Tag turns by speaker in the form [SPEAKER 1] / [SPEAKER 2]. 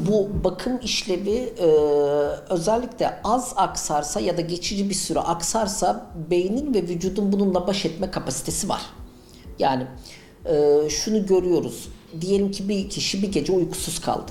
[SPEAKER 1] Bu bakım işlevi özellikle az aksarsa ya da geçici bir süre aksarsa beynin ve vücudun bununla baş etme kapasitesi var. Yani şunu görüyoruz. Diyelim ki bir kişi bir gece uykusuz kaldı.